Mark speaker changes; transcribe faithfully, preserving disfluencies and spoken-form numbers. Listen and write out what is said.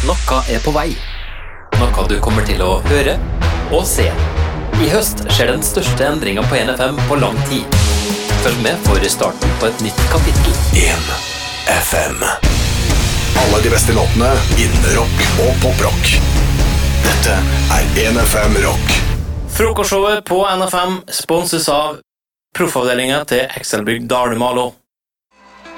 Speaker 1: Noe er på vei. Noe du kommer til å høre og se. I høst skjer den største endringen på en F M på lang tid. Følg med for starten på et nytt kapittel.
Speaker 2: en F M. Alle de beste låtene innen rock og poprock. Dette er en F M Rock.
Speaker 3: Frokostshowet på N F M sponses av proffavdelingen til Excelbygg Dalmalo.